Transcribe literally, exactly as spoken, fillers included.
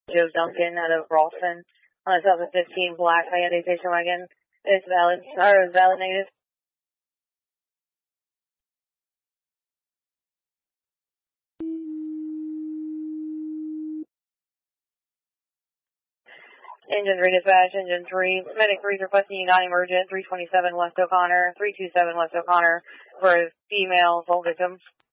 Joe Duncan out of Ralston on a two thousand fifteen black Hyundai station wagon. It's valid, or is valid negative. Engine three dispatch, engine three. Medic three is requesting non-emergent, three twenty-seven West O'Connor, three two seven West O'Connor for a female full victim.